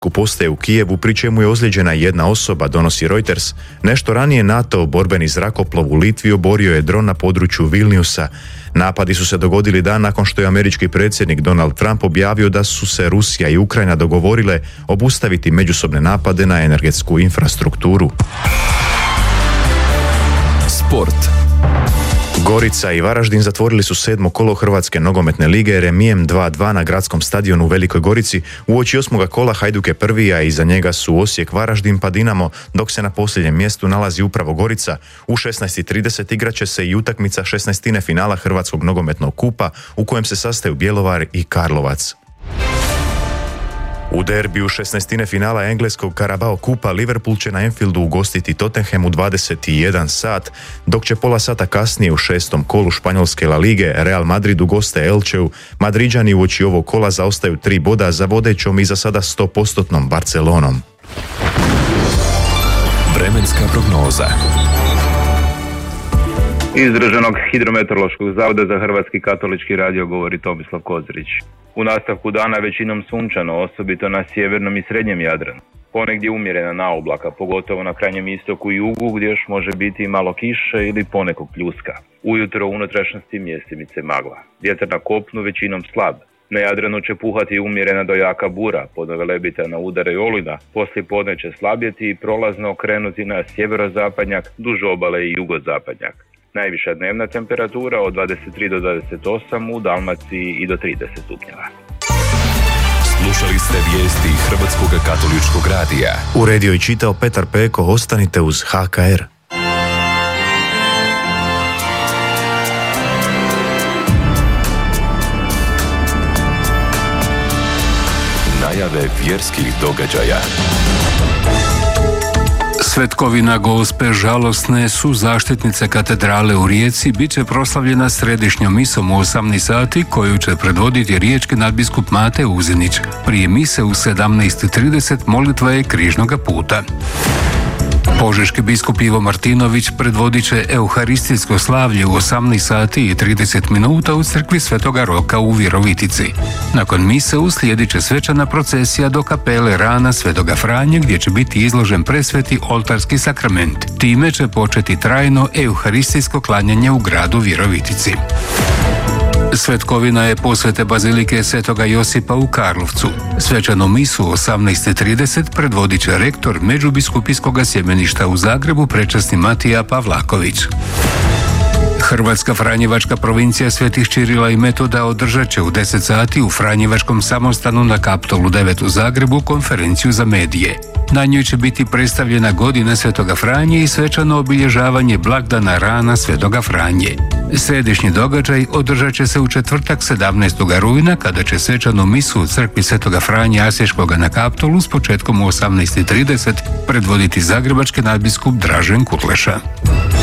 postaje u Kijevu, pri čemu je ozlijeđena jedna osoba, donosi Reuters. Nešto ranije NATO borbeni zrakoplov u Litvi oborio je dron na području Vilniusa. Napadi su se dogodili dan nakon što je američki predsjednik Donald Trump objavio da su se Rusija i Ukrajina dogovorile obustaviti međusobne napade na energetsku infrastrukturu. Sport. Gorica i Varaždin zatvorili su 7. kolo Hrvatske nogometne lige remijem 2-2 na gradskom stadionu u Velikoj Gorici. Uoči 8. kola Hajduk je prvi, a iza njega su Osijek, Varaždin pa Dinamo, dok se na posljednjem mjestu nalazi upravo Gorica. U 16:30 igraće se i utakmica 16. finala Hrvatskog nogometnog kupa u kojem se sastaju Bjelovar i Karlovac. U derbiju 16. finala engleskog Carabao kupa Liverpool će na Anfieldu ugostiti Tottenham u 21 sat, dok će pola sata kasnije u 6. kolu španjolske La Lige Real Madrid ugoste Elcheu. Madriđani uoči ovog kola zaostaju 3 boda za vodećom i za sada 100% Barcelonom. Vremenska prognoza. Iz Državnog hidrometeorološkog zavoda za Hrvatski katolički radio govori Tomislav Kozirić. U nastavku dana većinom sunčano, osobito na sjevernom i srednjem Jadranu. Ponegdje umjerena naoblaka, pogotovo na krajnjem istoku i jugu gdje još može biti malo kiše ili ponekog pljuska. Ujutro u unutrašnjosti mjestimice magla. Vjetar na kopnu većinom slab. Na Jadranu će puhati umjerena do jaka bura, podno velebita na udare i olujna. Poslije podne će slabjeti i prolazno okrenuti na sjeverozapadnjak, duž obale i jugozapadnjak. Najviša dnevna temperatura od 23 do 28, u Dalmaciji i do 30 stupnjeva. Slušali ste vijesti Hrvatskog katoličkog radija. Uredio i čitao Petar Peko, ostanite uz HKR. Najave vjerskih događaja. Svetkovina Gospe žalosne su zaštitnice katedrale u Rijeci bit će proslavljena središnjom misom u 18 sati koju će predvoditi riječki nadbiskup Mate Uzinić. Prije mise u 17:30 molitva je križnoga puta. Požeški biskup Ivo Martinović predvodit će euharistijsko slavlje u 18 sati i 30 minuta u crkvi Svetoga Roka u Virovitici. Nakon mise uslijedit će svečana procesija do kapele Rana Svetoga Franje gdje će biti izložen presveti oltarski sakrament. Time će početi trajno euharistijsko klanjanje u gradu Virovitici. Svetkovina je posvete bazilike Svetoga Josipa u Karlovcu. Svečanu misu u 18:30 predvodit će rektor Međubiskupijskog sjemeništa u Zagrebu prečasni Matija Pavlaković. Hrvatska Franjevačka provincija Svetih Čirila i Metoda održat će u 10 sati u Franjevačkom samostanu na Kaptolu 9 u Zagrebu konferenciju za medije. Na njoj će biti predstavljena godina Svetoga Franje i svečano obilježavanje blagdana Rana Svetoga Franje. Središnji događaj održat će se u četvrtak 17. rujna kada će svečanu misu u crkvi Svetoga Franje Asješkoga na Kaptolu s početkom u 18:30 predvoditi zagrebački nadbiskup Dražen Kutleša.